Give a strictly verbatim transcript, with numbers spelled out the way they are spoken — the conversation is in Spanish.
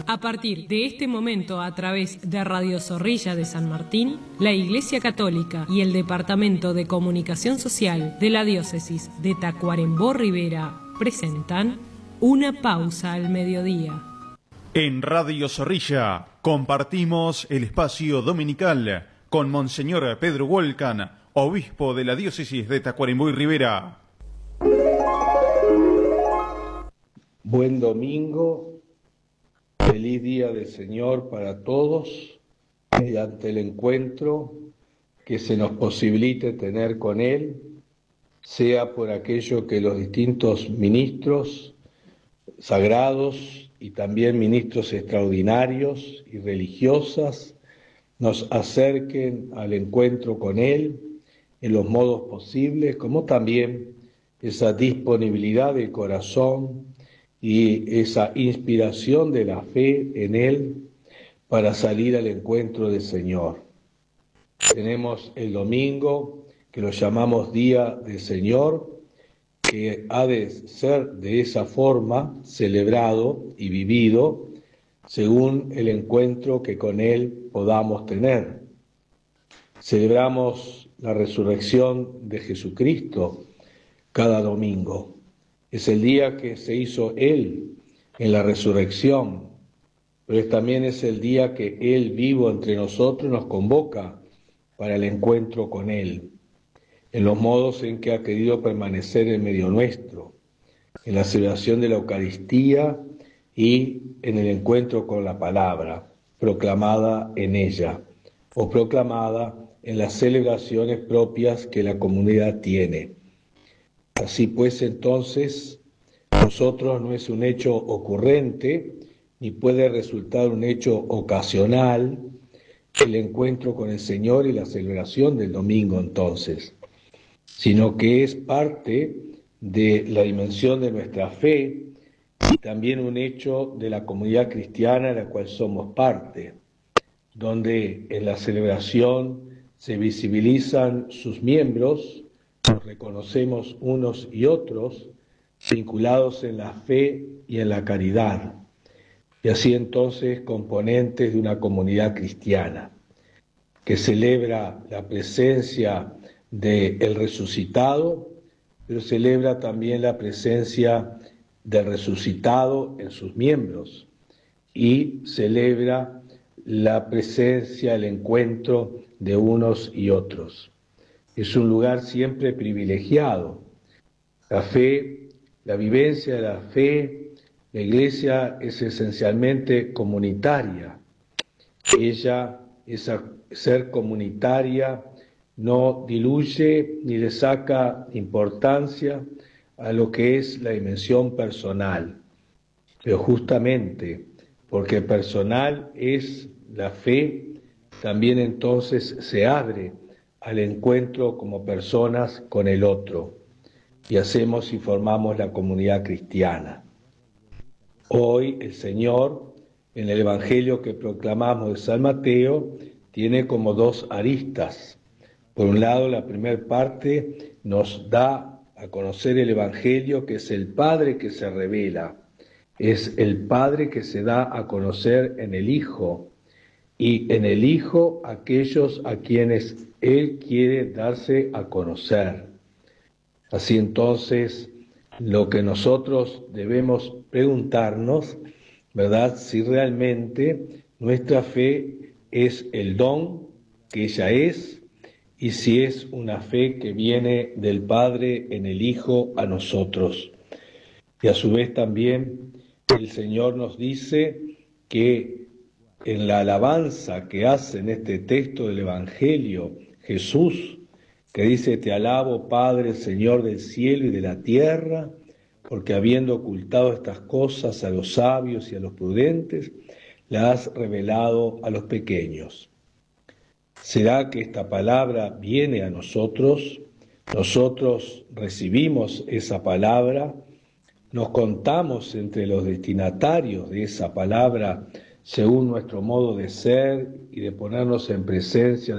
A partir de este momento, a través de Radio Zorrilla de San Martín, la Iglesia Católica y el Departamento de Comunicación Social de la Diócesis de Tacuarembó Rivera presentan Una Pausa al Mediodía. En Radio Zorrilla compartimos el espacio dominical con Monseñor Pedro Volcan, obispo de la Diócesis de Tacuarembó y Rivera. Buen domingo. Feliz día del Señor para todos, mediante el encuentro que se nos posibilite tener con Él, sea por aquello que los distintos ministros sagrados y también ministros extraordinarios y religiosas nos acerquen al encuentro con Él en los modos posibles, como también esa disponibilidad del corazón y esa inspiración de la fe en Él para salir al encuentro del Señor. Tenemos el domingo, que lo llamamos Día del Señor, que ha de ser de esa forma celebrado y vivido según el encuentro que con Él podamos tener. Celebramos la resurrección de Jesucristo cada domingo. Es el día que se hizo Él en la resurrección, pero también es el día que Él vivo entre nosotros nos convoca para el encuentro con Él, en los modos en que ha querido permanecer en medio nuestro, en la celebración de la Eucaristía y en el encuentro con la palabra, proclamada en ella, o proclamada en las celebraciones propias que la comunidad tiene. Así pues, entonces, nosotros no es un hecho ocurrente, ni puede resultar un hecho ocasional el encuentro con el Señor y la celebración del domingo, entonces, sino que es parte de la dimensión de nuestra fe y también un hecho de la comunidad cristiana de la cual somos parte, donde en la celebración se visibilizan sus miembros, nos reconocemos unos y otros vinculados en la fe y en la caridad, y así entonces componentes de una comunidad cristiana que celebra la presencia del resucitado, pero celebra también la presencia del resucitado en sus miembros y celebra la presencia, el encuentro de unos y otros. Es un lugar siempre privilegiado. La fe, la vivencia de la fe, la Iglesia es esencialmente comunitaria. Ella, esa ser comunitaria, no diluye ni le saca importancia a lo que es la dimensión personal. Pero justamente porque personal es la fe, también entonces se abre al encuentro como personas con el otro, y hacemos y formamos la comunidad cristiana. Hoy el Señor, en el Evangelio que proclamamos de San Mateo, tiene como dos aristas. Por un lado, la primera parte nos da a conocer el Evangelio, que es el Padre que se revela, es el Padre que se da a conocer en el Hijo, y en el Hijo aquellos a quienes Él quiere darse a conocer. Así entonces, lo que nosotros debemos preguntarnos, ¿verdad?, si realmente nuestra fe es el don que ella es, y si es una fe que viene del Padre en el Hijo a nosotros. Y a su vez también el Señor nos dice que en la alabanza que hace en este texto del Evangelio Jesús, que dice: te alabo, Padre, Señor del cielo y de la tierra, porque habiendo ocultado estas cosas a los sabios y a los prudentes, las has revelado a los pequeños. ¿Será que esta palabra viene a nosotros? Nosotros recibimos esa palabra, nos contamos entre los destinatarios de esa palabra según nuestro modo de ser y de ponernos en presencia